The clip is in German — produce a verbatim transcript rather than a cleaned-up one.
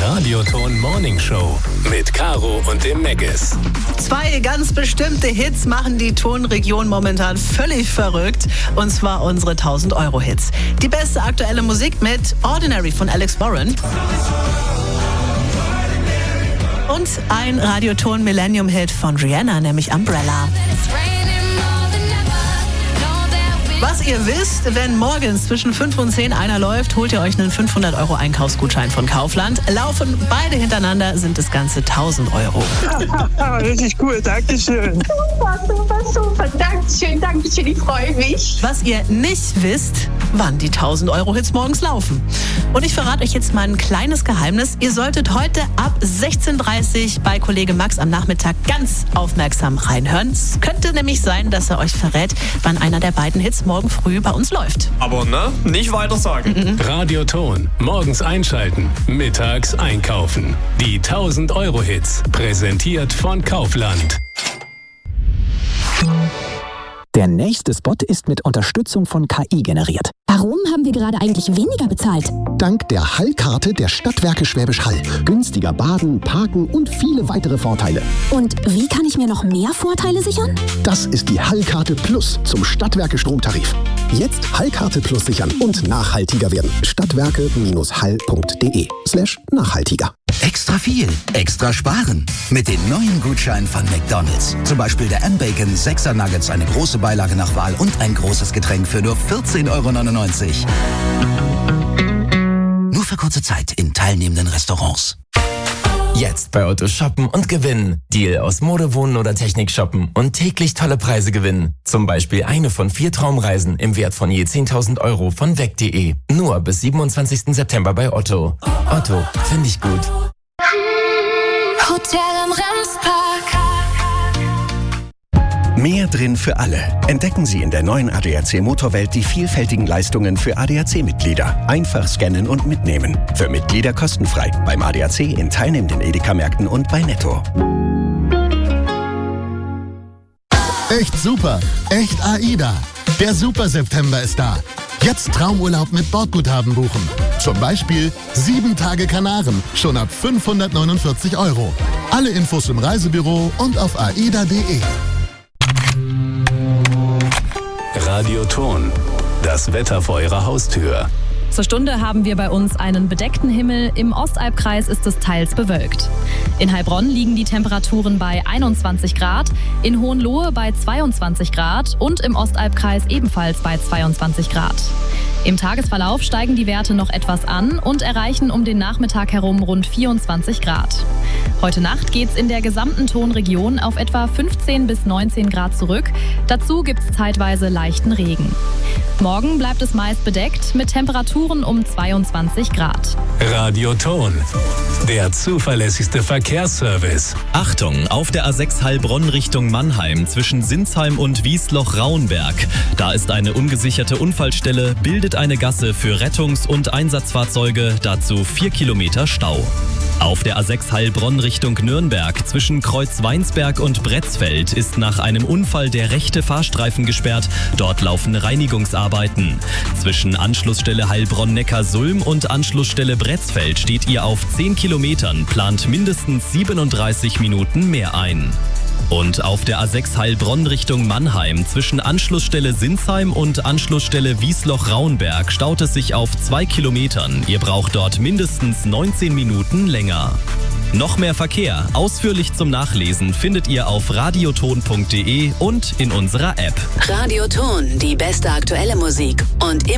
Radioton Morning Show mit Caro und dem Megas. Zwei ganz bestimmte Hits machen die Tonregion momentan völlig verrückt. Und zwar unsere tausend Euro Hits. Die beste aktuelle Musik mit Ordinary von Alex Warren. Und ein Radioton Millennium Hit von Rihanna, nämlich Umbrella. Was ihr wisst, wenn morgens zwischen fünf und zehn einer läuft, holt ihr euch einen fünfhundert Euro Einkaufsgutschein von Kaufland. Laufen beide hintereinander, sind das Ganze tausend Euro. Richtig cool, Dankeschön. Super, super, super. Dankeschön, Dankeschön, ich freue mich. Was ihr nicht wisst, wann die tausend Euro Hits morgens laufen. Und ich verrate euch jetzt mal ein kleines Geheimnis. Ihr solltet heute ab sechzehn Uhr dreißig bei Kollege Max am Nachmittag ganz aufmerksam reinhören. Es könnte nämlich sein, dass er euch verrät, wann einer der beiden Hits morgen früh bei uns läuft. Aber ne, nicht weiter sagen. Mhm. Radioton. Morgens einschalten, mittags einkaufen. Die tausend Euro Hits. Präsentiert von Kaufland. Der nächste Spot ist mit Unterstützung von K I generiert. Warum haben wir gerade eigentlich weniger bezahlt? Dank der Hall-Karte der Stadtwerke Schwäbisch Hall. Günstiger Baden, Parken und viele weitere Vorteile. Und wie kann ich mir noch mehr Vorteile sichern? Das ist die Hall-Karte Plus zum Stadtwerke Stromtarif. Jetzt Hall-Karte Plus sichern und nachhaltiger werden. Stadtwerke-hall.de slash nachhaltiger. Extra viel, extra sparen. Mit den neuen Gutscheinen von McDonald's. Zum Beispiel der M-Bacon sechser Nuggets, eine große Beilage nach Wahl und ein großes Getränk für nur vierzehn Euro neunundneunzig. Nur für kurze Zeit in teilnehmenden Restaurants. Jetzt bei Otto shoppen und gewinnen. Deal aus Mode, Wohnen oder Technik shoppen und täglich tolle Preise gewinnen. Zum Beispiel eine von vier Traumreisen im Wert von je zehntausend Euro von weg punkt de. Nur bis siebenundzwanzigsten September bei Otto. Otto, finde ich gut. Hotel im Remspark. Mehr drin für alle. Entdecken Sie in der neuen A D A C Motorwelt die vielfältigen Leistungen für A D A C-Mitglieder. Einfach scannen und mitnehmen. Für Mitglieder kostenfrei. Beim A D A C in teilnehmenden Edeka-Märkten und bei Netto. Echt super. Echt AIDA. Der Super September ist da. Jetzt Traumurlaub mit Bordguthaben buchen. Zum Beispiel sieben Tage Kanaren, schon ab fünfhundertneunundvierzig Euro. Alle Infos im Reisebüro und auf aida punkt de. Radioton. Das Wetter vor Ihrer Haustür. Zur Stunde haben wir bei uns einen bedeckten Himmel. Im Ostalbkreis ist es teils bewölkt. In Heilbronn liegen die Temperaturen bei einundzwanzig Grad, in Hohenlohe bei zweiundzwanzig Grad und im Ostalbkreis ebenfalls bei zweiundzwanzig Grad. Im Tagesverlauf steigen die Werte noch etwas an und erreichen um den Nachmittag herum rund vierundzwanzig Grad. Heute Nacht geht's in der gesamten Tonregion auf etwa fünfzehn bis neunzehn Grad zurück. Dazu gibt's zeitweise leichten Regen. Morgen bleibt es meist bedeckt mit Temperaturen um zweiundzwanzig Grad. Radioton. Der zuverlässigste Verkehrsservice. Achtung, auf der A sechs Heilbronn Richtung Mannheim zwischen Sinsheim und Wiesloch-Rauenberg. Da ist eine ungesicherte Unfallstelle, bildet eine Gasse für Rettungs- und Einsatzfahrzeuge, dazu vier Kilometer Stau. Auf der A sechs Heilbronn Richtung Nürnberg zwischen Kreuzweinsberg und Bretzfeld ist nach einem Unfall der rechte Fahrstreifen gesperrt. Dort laufen Reinigungsarbeiten. Zwischen Anschlussstelle Heilbronn-Neckar-Sulm und Anschlussstelle Bretzfeld steht ihr auf zehn Kilometern, plant mindestens siebenunddreißig Minuten mehr ein. Und auf der A sechs Heilbronn Richtung Mannheim zwischen Anschlussstelle Sinsheim und Anschlussstelle Wiesloch-Rauenberg staut es sich auf zwei Kilometern. Ihr braucht dort mindestens neunzehn Minuten länger. Noch mehr Verkehr, ausführlich zum Nachlesen, findet ihr auf radioton punkt de und in unserer App. Radioton, die beste aktuelle Musik und